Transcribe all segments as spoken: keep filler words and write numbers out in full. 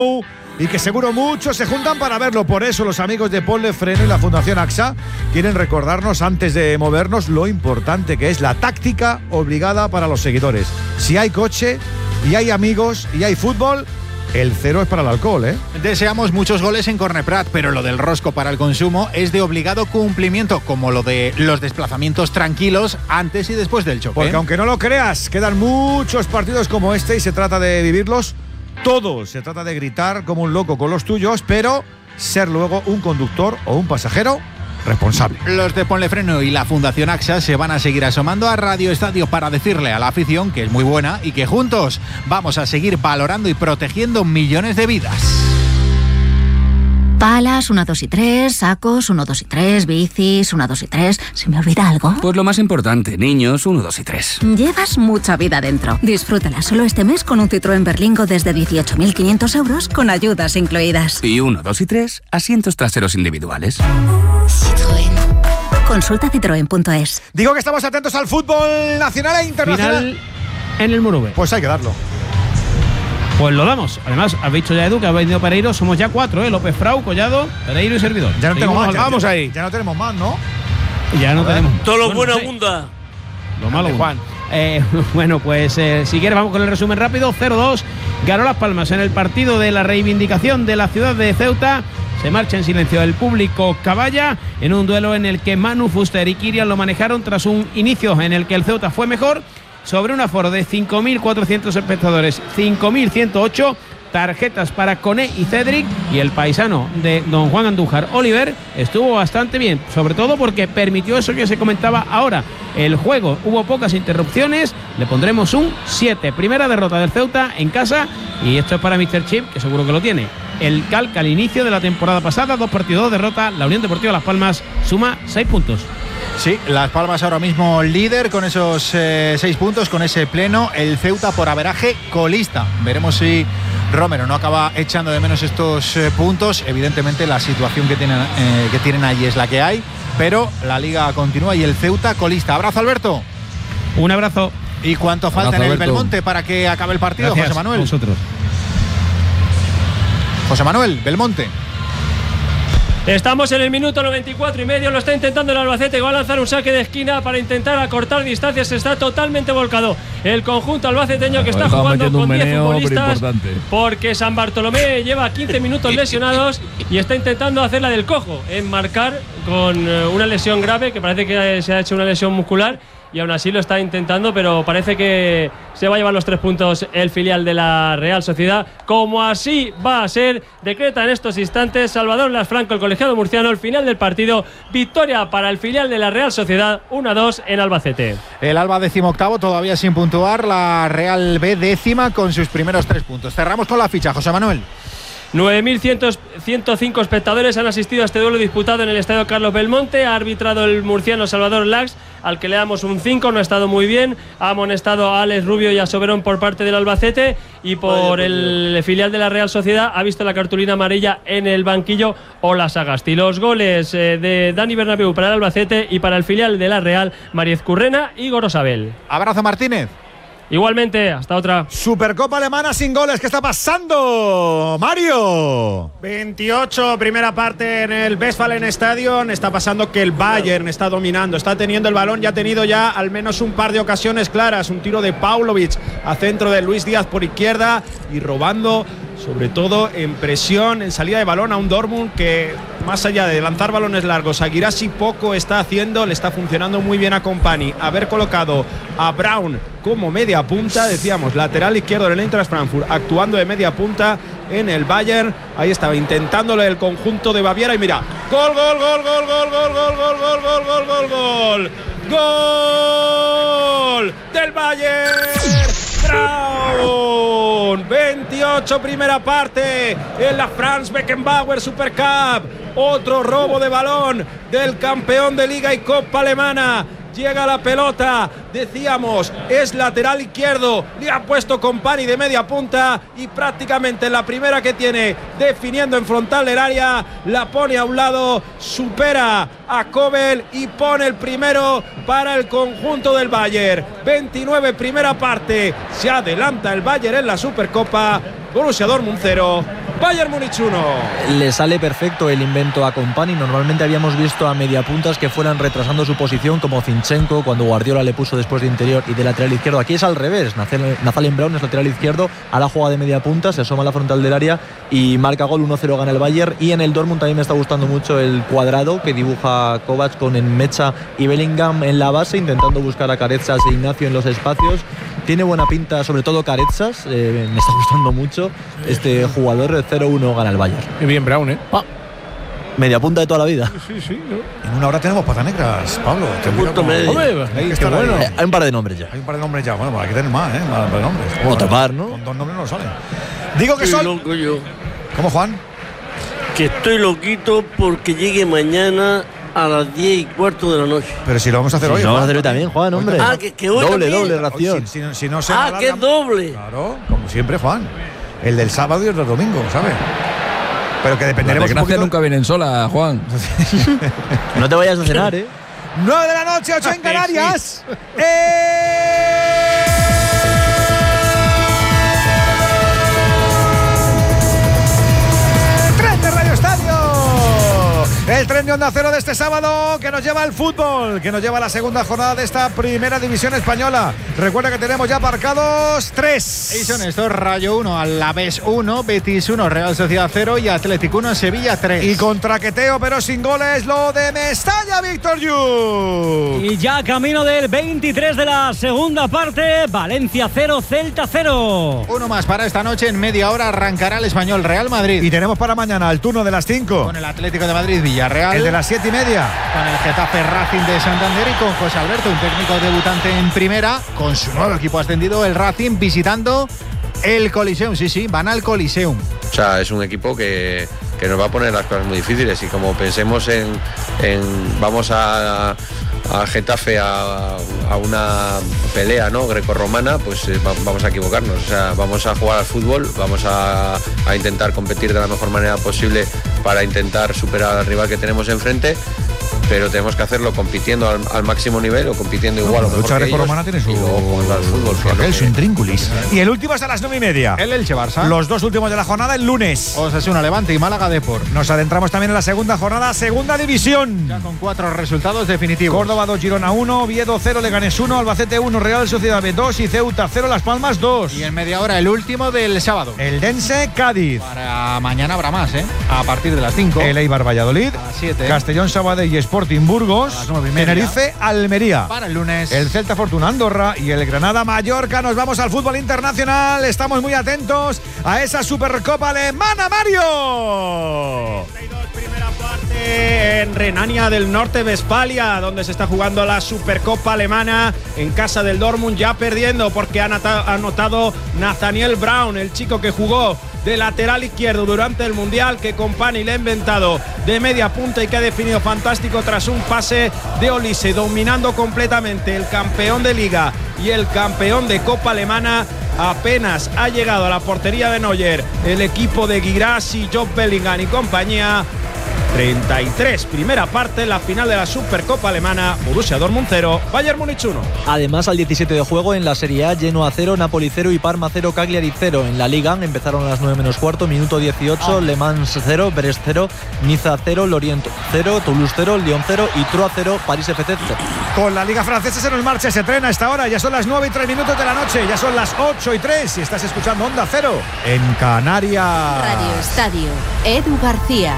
y que seguro muchos se juntan para verlo. Por eso los amigos de Ponle Freno y la Fundación A X A quieren recordarnos antes de movernos lo importante que es la táctica obligada para los seguidores. Si hay coche y hay amigos y hay fútbol, el cero es para el alcohol, ¿eh? Deseamos muchos goles en Corneprat, pero lo del rosco para el consumo es de obligado cumplimiento, como lo de los desplazamientos tranquilos antes y después del choque. Porque aunque no lo creas, quedan muchos partidos como este y se trata de vivirlos todos. Se trata de gritar como un loco con los tuyos, pero ser luego un conductor o un pasajero responsable. Los de Ponle Freno y la Fundación A X A se van a seguir asomando a Radio Estadio para decirle a la afición que es muy buena y que juntos vamos a seguir valorando y protegiendo millones de vidas. Palas, uno, dos y tres, sacos, uno, dos y tres, bicis, uno, dos y tres. ¿Se me olvida algo? Pues lo más importante, niños, uno, dos y tres. Llevas mucha vida dentro. Disfrútala solo este mes con un Citroën Berlingo desde dieciocho mil quinientos euros con ayudas incluidas. Y uno, dos y tres, asientos traseros individuales. Citroën. Consulta citroen punto es. Digo que estamos atentos al fútbol nacional e internacional. Final en el Murube. Pues hay que darlo. Pues lo damos. Además, has dicho ya, Edu, que ha venido Pereiro. Somos ya cuatro, ¿eh? López Frau, Collado, Pereiro y servidor. Ya no tenemos más. Ya, vamos ya, ahí. Ya no tenemos más, ¿no? Ya no tenemos. Todo lo bueno, bueno sí. abunda. Lo malo, Dale, Juan. Eh, bueno, pues eh, si quieres vamos con el resumen rápido. cero dos. Ganó Las Palmas en el partido de la reivindicación de la ciudad de Ceuta. Se marcha en silencio el público Caballa en un duelo en el que Manu Fuster y Kirian lo manejaron tras un inicio en el que el Ceuta fue mejor. Sobre un aforo de cinco mil cuatrocientos espectadores, cinco mil ciento ocho tarjetas para Coné y Cedric, y el paisano de don Juan Andújar, Oliver, estuvo bastante bien, sobre todo porque permitió eso que se comentaba ahora, el juego, hubo pocas interrupciones, le pondremos un siete. Primera derrota del Ceuta en casa, y esto es para míster Chip, que seguro que lo tiene. El calca al inicio de la temporada pasada, dos partidos, dos derrotas, la Unión Deportiva Las Palmas suma seis puntos. Sí, Las Palmas ahora mismo líder con esos eh, seis puntos, con ese pleno. El Ceuta por averaje colista. Veremos si Romero no acaba echando de menos estos eh, puntos. Evidentemente la situación que tienen, eh, que tienen allí es la que hay, pero la liga continúa y el Ceuta colista. Abrazo, Alberto. Un abrazo. ¿Y cuánto falta Abrazo, en el Alberto. Belmonte para que acabe el partido, Gracias, José Manuel? Vosotros. José Manuel, Belmonte. Estamos en el minuto noventa y cuatro y medio, lo está intentando el Albacete, que va a lanzar un saque de esquina para intentar acortar distancias. Está totalmente volcado el conjunto albaceteño, que está jugando con diez futbolistas, porque San Bartolomé lleva quince minutos lesionados y está intentando hacer la del cojo, en marcar con una lesión grave, que parece que se ha hecho una lesión muscular, y aún así lo está intentando, pero parece que se va a llevar los tres puntos el filial de la Real Sociedad. Como así va a ser, decreta en estos instantes Salvador Lasfranco, el colegiado murciano, el final del partido. Victoria para el filial de la Real Sociedad, uno a dos en Albacete. El Alba decimoctavo todavía sin puntuar, la Real B décima con sus primeros tres puntos. Cerramos con la ficha, José Manuel. nueve mil ciento cinco espectadores han asistido a este duelo disputado en el Estadio Carlos Belmonte. Ha arbitrado el murciano Salvador Lax, al que le damos un cinco, no ha estado muy bien. Ha amonestado a Alex Rubio y a Soberón por parte del Albacete, y por el filial de la Real Sociedad ha visto la cartulina amarilla en el banquillo Ola Sagasti. Los goles eh, de Dani Bernabéu para el Albacete, y para el filial de la Real, Mariez Currena y Gorosabel. Abrazo, Martínez. Igualmente, hasta otra. Supercopa Alemana sin goles. ¿Qué está pasando, Mario? veintiocho, primera parte en el Westfalen Stadion. Está pasando que el Bayern está dominando, está teniendo el balón, ya ha tenido ya al menos un par de ocasiones claras. Un tiro de Paulovic a centro de Luis Díaz por izquierda, y robando sobre todo en presión, en salida de balón, a un Dortmund que, más allá de lanzar balones largos, Aguirassi poco está haciendo. Le está funcionando muy bien a Kompany. Haber colocado a Braun como media punta, decíamos, lateral izquierdo del Eintracht Frankfurt, actuando de media punta en el Bayern. Ahí estaba intentándole el conjunto de Baviera, y mira, gol, gol, gol, gol, gol, gol, gol, gol, gol, gol, gol, gol, gol, gol del Bayern. Braun, veintiocho, primera parte en la Franz Beckenbauer Super Cup. Otro robo de balón del campeón de Liga y Copa Alemana. Llega la pelota, decíamos, es lateral izquierdo, le ha puesto Kompany de media punta, y prácticamente la primera que tiene, definiendo en frontal del área, la pone a un lado, supera a Kobel y pone el primero para el conjunto del Bayern. veintinueve, primera parte, se adelanta el Bayern en la Supercopa. Borussia Dortmund cero, Bayern Múnich uno. Le sale perfecto el invento a Kompany. Normalmente habíamos visto a mediapuntas que fueran retrasando su posición, como Zinchenko cuando Guardiola le puso después de interior y de lateral izquierdo. Aquí es al revés. Nathaniel Brown es lateral izquierdo, a la jugada de mediapunta, se asoma a la frontal del área y marca gol. Uno cero gana el Bayern. Y en el Dortmund también me está gustando mucho el cuadrado que dibuja Kovac con Enmecha y Bellingham en la base, intentando buscar a Carezas e Ignacio en los espacios. Tiene buena pinta, sobre todo Carezas, eh, me está gustando mucho este jugador. Cero uno gana el Bayern. Y bien Brown, ¿eh? Ah, media punta de toda la vida. Sí, sí, ¿no? En una hora tenemos pata negras, Pablo. Punto medio. Ahí está bueno. Eh, hay un par de nombres ya. Hay un par de nombres ya. Bueno, pues hay que tener más, ¿eh? Más de nombres. Otro par, ¿no? Con dos nombres no salen. Digo que estoy son. loco yo. ¿Cómo, Juan? Que estoy loquito porque llegue mañana a las diez y cuarto de la noche. Pero si lo vamos a hacer sí, hoy. Lo vamos a Juan. hacer hoy también, Juan, hombre. Ah, que, que hoy doble, también. doble ración. Si, si, si no se ah, alarga, que es doble. Claro, como siempre, Juan. El del sábado y el del domingo, ¿sabes? Pero que dependeremos. Las desgracias nunca vienen sola, Juan. No te vayas a cenar, ¿eh? nueve de la noche, ocho en Canarias. Sí. ¡Eh! ¡Tren de Radio Estadio! El tren de Onda Cero de este sábado que nos lleva al fútbol, que nos lleva a la segunda jornada de esta primera división española. Recuerda que tenemos ya marcados tres. Y son estos: Rayo uno, Alavés uno, Betis uno, Real Sociedad cero y Atlético uno, Sevilla tres. Y con traqueteo pero sin goles lo de Mestalla, Víctor Yu. Y ya camino del veintitrés de la segunda parte, Valencia cero, Celta cero. Uno más para esta noche, en media hora arrancará el Español Real Madrid. Y tenemos para mañana el turno de las cinco. Con el Atlético de Madrid Villarreal. El de las siete y media. Con el Getafe Racing de Santander y con José Alberto, un técnico debutante en primera, con su nuevo equipo ascendido, el Racing, visitando el Coliseum. Sí, sí, van al Coliseum. O sea, es un equipo que, que nos va a poner las cosas muy difíciles y como pensemos en, en vamos a, a Getafe a, a una pelea, ¿no?, grecorromana, pues eh, vamos a equivocarnos. O sea, vamos a jugar al fútbol, vamos a, a intentar competir de la mejor manera posible para intentar superar al rival que tenemos enfrente, pero tenemos que hacerlo compitiendo al, al máximo nivel o compitiendo igual no, o mejor que ellos. Romana tiene su, y luego jugando al fútbol, su, aquel, su intrínculis. Y el último es a las nueve y media. El Elche Barça. Los dos últimos de la jornada el lunes. Osasuna Levante y Málaga Depor. Nos adentramos también en la segunda jornada, segunda división. Ya con cuatro resultados definitivos. Córdoba dos, Girona uno, Oviedo cero, Leganés uno, Albacete uno, Real Sociedad B dos y Ceuta cero, Las Palmas dos. Y en media hora el último del sábado. El Dense Cádiz. Para mañana habrá más, ¿eh? A partir de las cinco. El Eibar Valladolid. A las siete. Castellón Sabadell y Sporting Burgos. Tenerife, Almería. Para el lunes. El Celta Fortuna Andorra y el Granada Mallorca. Nos vamos al fútbol internacional. Estamos muy atentos a esa Supercopa Alemana, Mario. Primera parte en Renania del Norte, Westfalia, donde se está jugando la Supercopa Alemana en casa del Dortmund, ya perdiendo porque ha anotado Nathaniel Brown, el chico que jugó de lateral izquierdo durante el Mundial, que Kompany le ha inventado de media punta y que ha definido fantástico tras un pase de Olise, dominando completamente el campeón de Liga y el campeón de Copa Alemana. Apenas ha llegado a la portería de Neuer el equipo de Guirassy, Job Bellingham y compañía. treinta y tres, primera parte, la final de la Supercopa Alemana. Borussia Dortmund cero, Bayern Múnich uno. Además, al diecisiete de juego en la Serie A, Genoa cero, Napoli cero y Parma cero, Cagliari cero. En la Liga empezaron a las nueve menos cuarto, minuto dieciocho, oh. Le Mans cero, Brest cero, Niza cero, Lorient cero, Toulouse cero, Lyon cero y Troyes cero, París F C cero. Con la Liga Francesa se nos marcha, se trena a esta hora. Ya son las nueve y tres minutos de la noche, ya son las ocho y tres y estás escuchando Onda Cero en Canarias. Radio Estadio, Edu García.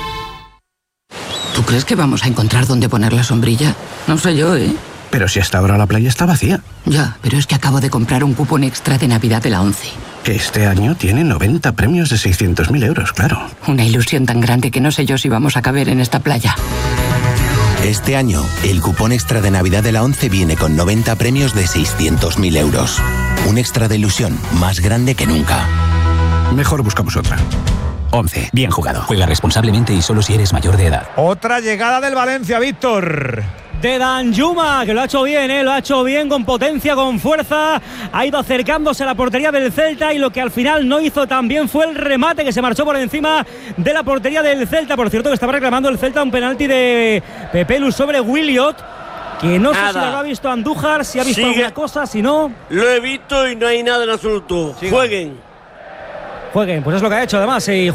¿Tú crees que vamos a encontrar dónde poner la sombrilla? No sé yo, ¿eh? Pero si hasta ahora la playa está vacía. Ya, pero es que acabo de comprar un cupón extra de Navidad de la ONCE. Que este año tiene noventa premios de seiscientos mil euros, claro. Una ilusión tan grande que no sé yo si vamos a caber en esta playa. Este año, el cupón extra de Navidad de la ONCE viene con noventa premios de seiscientos mil euros. Un extra de ilusión más grande que nunca. Mejor buscamos otra. ONCE. Bien jugado. Juega responsablemente y solo si eres mayor de edad. Otra llegada del Valencia, Víctor. De Danjuma, que lo ha hecho bien, ¿eh? Lo ha hecho bien, con potencia, con fuerza. Ha ido acercándose a la portería del Celta y lo que al final no hizo tan bien fue el remate que se marchó por encima de la portería del Celta. Por cierto, que estaba reclamando el Celta un penalti de Pepelu sobre Williot, que no nada. sé si lo ha visto Andújar, si ha visto Sigue. alguna cosa, si no... Lo he visto y no hay nada en absoluto. Sigue. Jueguen. jueguen. Pues es lo que ha hecho además. Y